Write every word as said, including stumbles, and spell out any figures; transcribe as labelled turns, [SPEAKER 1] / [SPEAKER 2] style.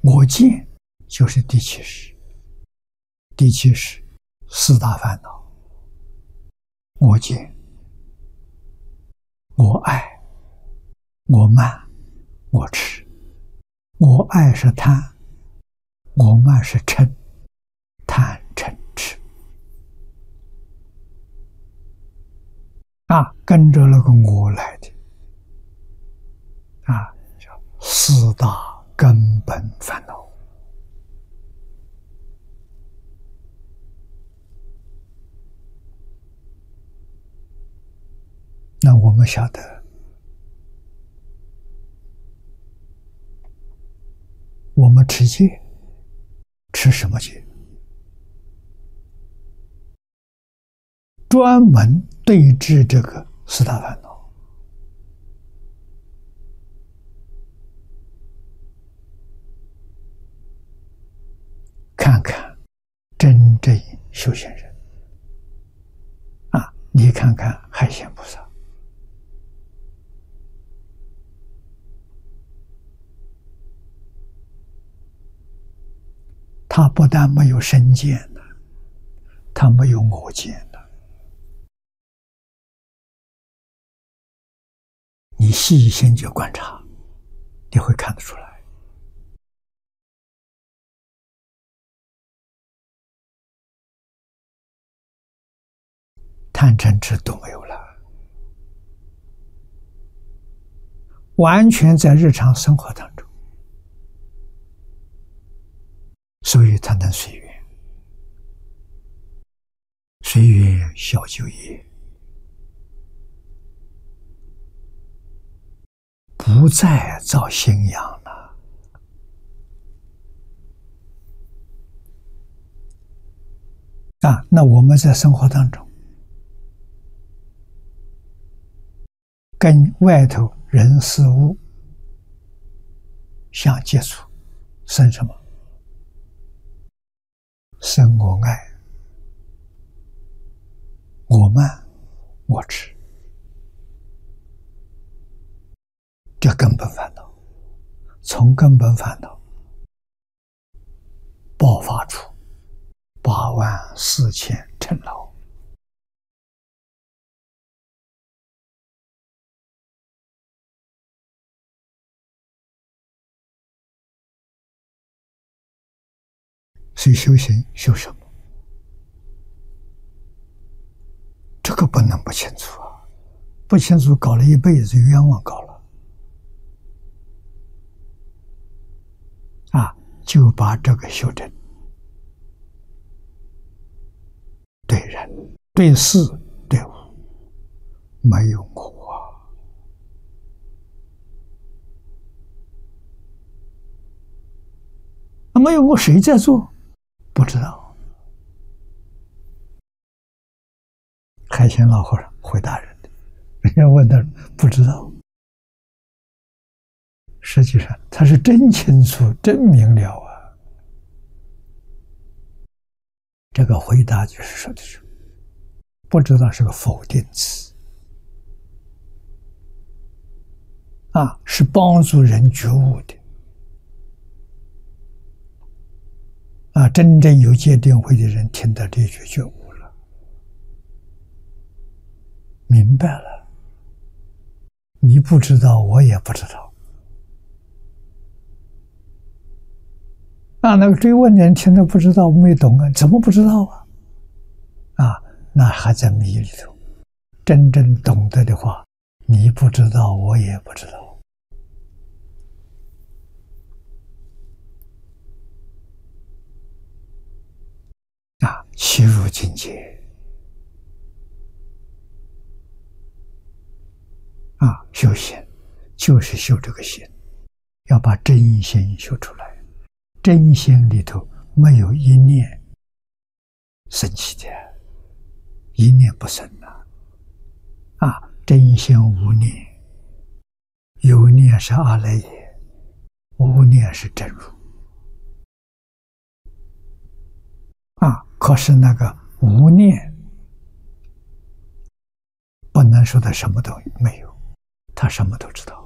[SPEAKER 1] 我见就是第七识，第七识四大烦恼：我见、我爱、我慢、我痴。我爱是贪，我慢是嗔，贪嗔痴啊，跟着那个我来的啊，叫四大根本烦恼。那我们晓得，我们持戒，持什么戒？专门对治这个四大烦恼。看看真正修行人啊，你看看海鲜菩萨，他不但没有身见的，他没有我见的。你细心去观察，你会看得出来。贪嗔痴都没有了，完全在日常生活当中，所以他能随缘，随缘消旧业，不再造新养了。啊，那我们在生活当中，跟外头人事物相接触，生什么？生我爱、我慢、我痴，这根本烦恼。从根本烦恼爆发出八万四千尘劳。所以修行修什么？这个不能不清楚啊！不清楚，搞了一辈子冤枉搞了啊！就把这个修正，对人、对事、对物，没有我啊！没有我，谁在做？不知道。海鲜老和尚回答人的，人家问他不知道，实际上他是真清楚、真明了啊。这个回答就是说的是，不知道是个否定词啊，是帮助人觉悟的啊。真正有戒定慧的人听到这句觉悟了，明白了。你不知道，我也不知道啊。那个追问的人听得不知道，没懂啊，怎么不知道啊？啊，那还在迷里头。真正懂得的话，你不知道，我也不知道。啊，契入境界啊，修行就是修这个心，要把真心修出来。真心里头没有一念生起的，一念不生的啊，真心无念，有念是阿赖耶，无念是真如啊。可是那个无念不能说他什么都没有，他什么都知道。